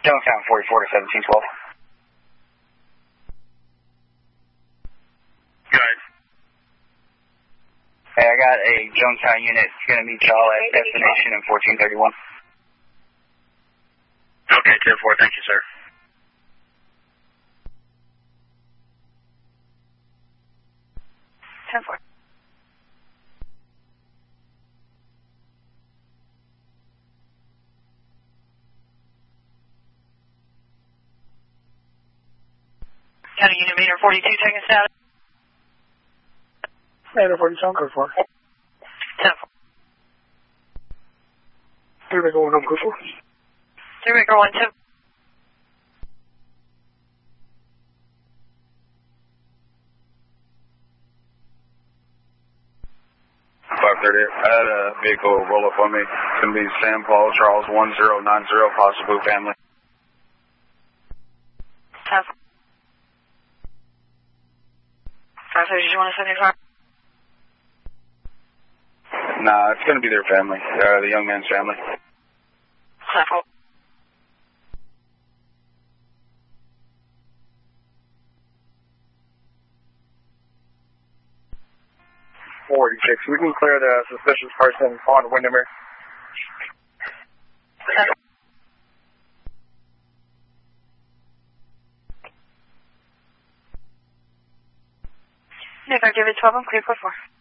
Jonestown 44 to 1712. Guys. Hey, I got a Jonestown unit. It's going to meet y'all at destination in 1431. Okay, 10-4. Thank you, sir. County Unit Meter 42, taking status. Meter 42, code 4. 10-4. 3 Maker 1, code 4. 3 Maker 1, 2. I had a vehicle roll up on me. It's going to be Sam Paul Charles 1090, possible family. 10-4. 530, did you want to send your car? Nah, it's going to be their family, the young man's family. 10-4. We can clear the suspicious person on Windermere. Nick, I'll give it 12. I'm clear for 4.